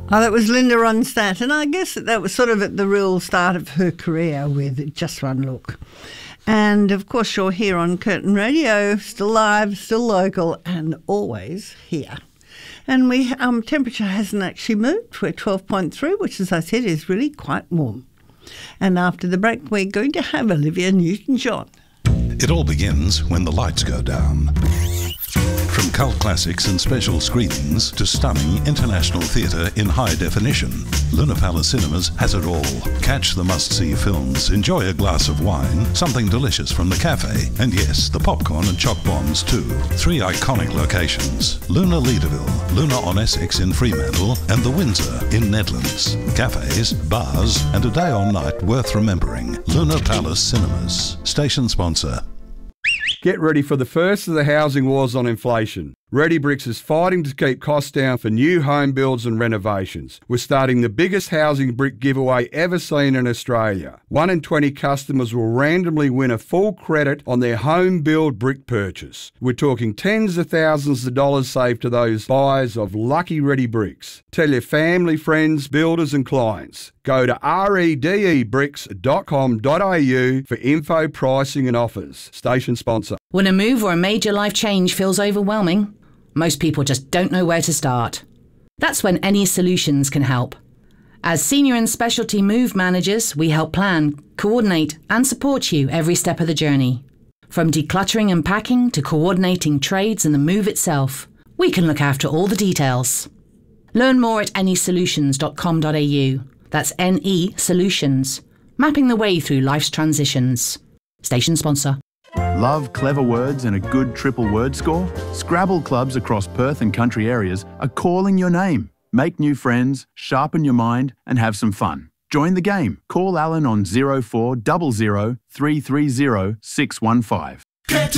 Oh, that was Linda Ronstadt, and I guess that was sort of at the real start of her career with Just One Look. And, of course, you're here on Curtin Radio, still live, still local, and always here. And temperature hasn't actually moved. We're 12.3, which, as I said, is really quite warm. And after the break, we're going to have Olivia Newton-John. It all begins when the lights go down. From cult classics and special screenings to stunning international theatre in high definition, Luna Palace Cinemas has it all. Catch the must-see films, enjoy a glass of wine, something delicious from the cafe, and yes, the popcorn and choc bombs too. 3 iconic locations: Luna Leederville, Luna on Essex in Fremantle, and the Windsor in Nedlands. Cafes, bars, and a day or night worth remembering. Luna Palace Cinemas. Station sponsor. Get ready for the first of the housing wars on inflation. Ready Bricks is fighting to keep costs down for new home builds and renovations. We're starting the biggest housing brick giveaway ever seen in Australia. 1 in 20 customers will randomly win a full credit on their home build brick purchase. We're talking tens of thousands of dollars saved to those buyers of lucky Ready Bricks. Tell your family, friends, builders and clients. Go to redebricks.com.au for info, pricing and offers. Station sponsor. When a move or a major life change feels overwhelming, most people just don't know where to start. That's when Any Solutions can help. As senior and specialty move managers, we help plan, coordinate and support you every step of the journey. From decluttering and packing to coordinating trades and the move itself, we can look after all the details. Learn more at anysolutions.com.au. That's NE Solutions, mapping the way through life's transitions. Station sponsor. Love clever words and a good triple word score? Scrabble clubs across Perth and country areas are calling your name. Make new friends, sharpen your mind and have some fun. Join the game. Call Alan on 0400 330 615.